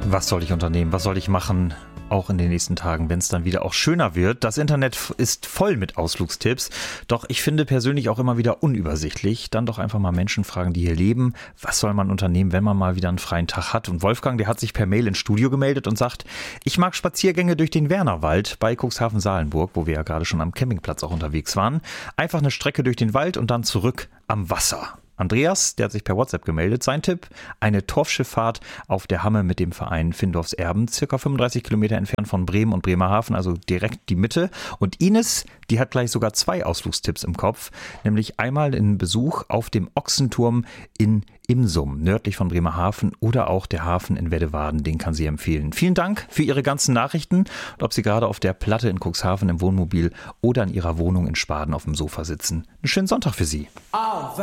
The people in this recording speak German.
Was soll ich unternehmen? Was soll ich machen? Auch in den nächsten Tagen, wenn es dann wieder auch schöner wird. Das Internet ist voll mit Ausflugstipps. Doch ich finde persönlich auch immer wieder unübersichtlich. Dann doch einfach mal Menschen fragen, die hier leben. Was soll man unternehmen, wenn man mal wieder einen freien Tag hat? Und Wolfgang, der hat sich per Mail ins Studio gemeldet und sagt, ich mag Spaziergänge durch den Wernerwald bei Cuxhaven-Salenburg, wo wir ja gerade schon am Campingplatz auch unterwegs waren. Einfach eine Strecke durch den Wald und dann zurück am Wasser. Andreas, der hat sich per WhatsApp gemeldet. Sein Tipp, eine Torfschifffahrt auf der Hamme mit dem Verein Findorfs Erben, circa 35 Kilometer entfernt von Bremen und Bremerhaven, also direkt die Mitte. Und Ines, die hat gleich sogar 2 Ausflugstipps im Kopf, nämlich einmal einen Besuch auf dem Ochsenturm in Imsum, nördlich von Bremerhaven, oder auch der Hafen in Weddewaden, den kann sie empfehlen. Vielen Dank für Ihre ganzen Nachrichten und ob Sie gerade auf der Platte in Cuxhaven im Wohnmobil oder in Ihrer Wohnung in Spaden auf dem Sofa sitzen. Einen schönen Sonntag für Sie.